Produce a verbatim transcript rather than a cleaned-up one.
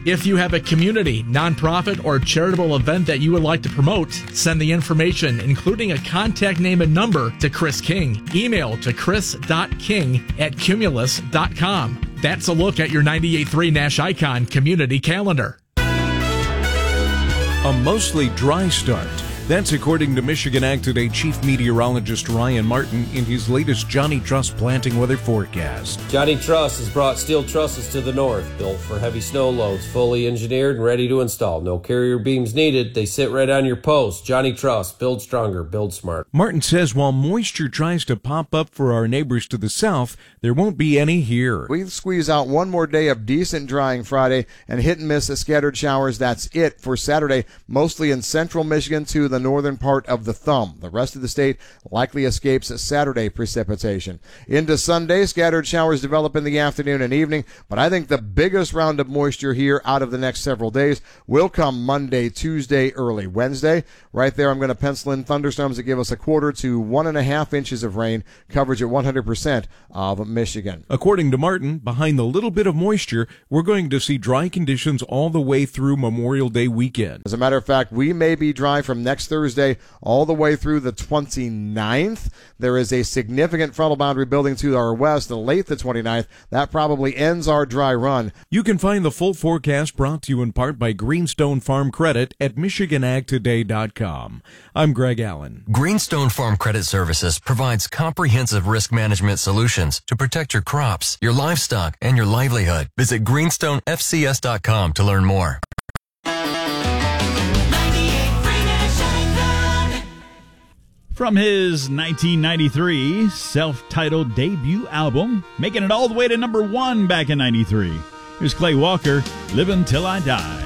If you have a community, nonprofit, or charitable event that you would like to promote, send the information, including a contact name and number, to Chris King. Email to chris dot king at cumulus dot com. That's a look at your ninety-eight point three Nash Icon community calendar. A mostly dry start. That's according to Michigan Ag Today Chief Meteorologist Ryan Martin in his latest Johnny Truss planting weather forecast. Johnny Truss has brought steel trusses to the north, built for heavy snow loads, fully engineered and ready to install. No carrier beams needed. They sit right on your post. Johnny Truss, build stronger, build smart. Martin says while moisture tries to pop up for our neighbors to the south, there won't be any here. We squeeze out one more day of decent drying Friday and hit and miss scattered showers. That's it for Saturday, mostly in central Michigan to the northern part of the thumb. The rest of the state likely escapes Saturday precipitation. Into Sunday, scattered showers develop in the afternoon and evening, but I think the biggest round of moisture here out of the next several days will come Monday, Tuesday, early Wednesday. Right there, I'm going to pencil in thunderstorms that give us a quarter to one and a half inches of rain, coverage at one hundred percent of Michigan. According to Martin, behind the little bit of moisture, we're going to see dry conditions all the way through Memorial Day weekend. As a matter of fact, we may be dry from next Thursday all the way through the twenty-ninth. There is a significant frontal boundary building to our west, and late the twenty-ninth. That probably ends our dry run. You can find the full forecast brought to you in part by Greenstone Farm Credit at michigan ag today dot com. I'm Greg Allen. Greenstone Farm Credit Services provides comprehensive risk management solutions to protect your crops, your livestock, and your livelihood. Visit greenstone f c s dot com to learn more. From his nineteen ninety-three self-titled debut album, making it all the way to number one back in ninety-three. Here's Clay Walker, Live Until I Die.